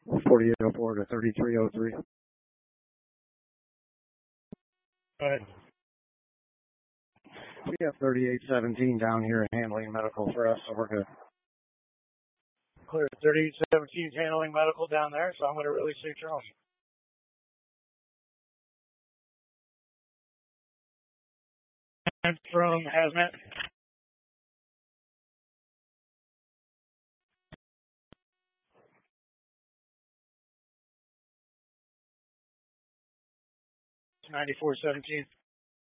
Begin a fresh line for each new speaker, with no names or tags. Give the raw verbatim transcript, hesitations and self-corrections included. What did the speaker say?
forty-eight oh four to thirty-three oh three.
Go ahead.
We have thirty-eight seventeen down here handling medical for us, so we're good.
Clear. thirty-eight seventeen handling medical down there, so I'm going to release Saint Charles. And from Hazmat. ninety-four seventeen.